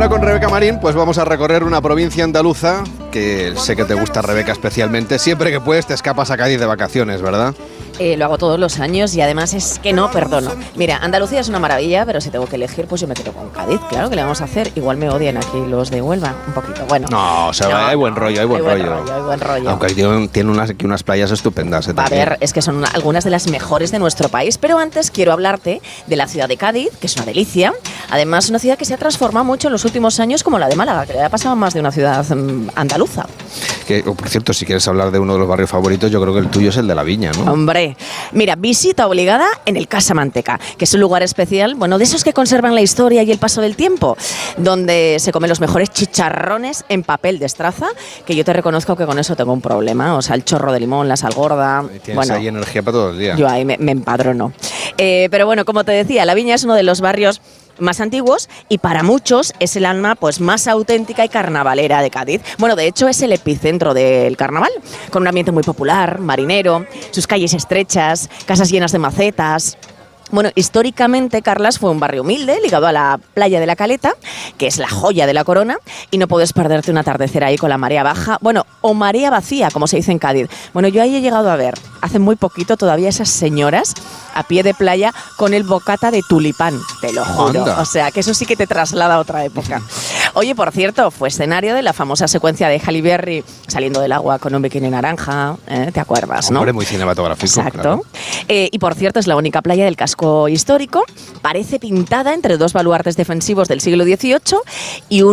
ahora con Rebeca Marín pues vamos a recorrer una provincia andaluza que sé que te gusta, Rebeca, especialmente. Siempre que puedes te escapas a Cádiz de vacaciones, ¿verdad? Lo hago todos los años y además es que no perdono. Mira, Andalucía es una maravilla, pero si tengo que elegir, pues yo me quedo con Cádiz. Claro, que le vamos a hacer. Igual me odian aquí los de Huelva, un poquito. Bueno. No, o sea, no, hay buen rollo, hay buen rollo. Hay buen rollo. Aunque tiene aquí unas playas estupendas. A ver, es que son algunas de las mejores de nuestro país. Pero antes quiero hablarte de la ciudad de Cádiz, que es una delicia. Además, una ciudad que se ha transformado mucho en los últimos años, como la de Málaga, que le ha pasado más de una ciudad andaluza. Por cierto, si quieres hablar de uno de los barrios favoritos, yo creo que el tuyo es el de La Viña, ¿no? Hombre, mira, visita obligada en el Casa Manteca, que es un lugar especial, bueno, de esos que conservan la historia y el paso del tiempo, donde se comen los mejores chicharrones en papel de estraza, que yo te reconozco que con eso tengo un problema, o sea, el chorro de limón, la sal gorda. Tienes ahí energía para todo el día. Yo ahí me empadrono. Pero bueno, como te decía, La Viña es uno de los barrios más antiguos y para muchos es el alma pues más auténtica y carnavalera de Cádiz. Bueno, de hecho es el epicentro del carnaval, con un ambiente muy popular, marinero, sus calles estrechas, casas llenas de macetas. Bueno, históricamente, Carlas, fue un barrio humilde, ligado a la playa de la Caleta, que es la joya de la corona, y no puedes perderte un atardecer ahí con la marea baja, bueno, o marea vacía, como se dice en Cádiz. Bueno, yo ahí he llegado a ver, hace muy poquito, todavía esas señoras a pie de playa con el bocata de tulipán, te lo juro. Anda. O sea, que eso sí que te traslada a otra época. Oye, por cierto, fue escenario de la famosa secuencia de Halle Berry saliendo del agua con un bikini naranja, ¿te acuerdas, no? Hombre, muy cinematográfico. Exacto. Claro. Y por cierto, es la única playa del casco histórico, parece pintada entre dos baluartes defensivos del siglo XVIII y un